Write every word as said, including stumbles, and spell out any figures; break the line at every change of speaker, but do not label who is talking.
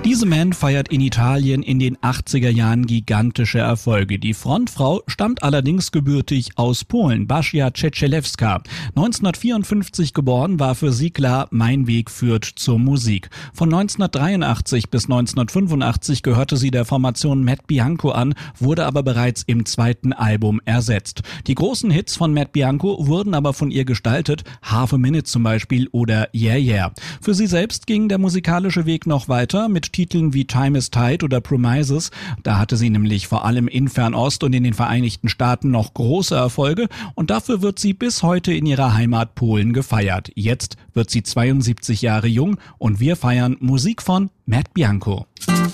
Diese Band feiert in Italien in den achtziger Jahren gigantische Erfolge. Die Frontfrau stammt allerdings gebürtig aus Polen, Basia Cieczelewska. neunzehnhundertvierundfünfzig geboren, war für sie klar, mein Weg führt zur Musik. Von neunzehnhundertdreiundachtzig bis neunzehnhundertfünfundachtzig gehörte sie der Formation Matt Bianco an, wurde aber bereits im zweiten Album ersetzt. Die großen Hits von Matt Bianco wurden aber von ihr gestaltet, Half a Minute zum Beispiel oder Yeah Yeah. Für sie selbst ging der musikalische Weg noch weiter mit Titeln wie Time is Tight oder Promises. Da hatte sie nämlich vor allem in Fernost und in den Vereinigten Staaten noch große Erfolge und dafür wird sie bis heute in ihrer Heimat Polen gefeiert. Jetzt wird sie zweiundsiebzig Jahre jung und wir feiern Musik von Matt Bianco.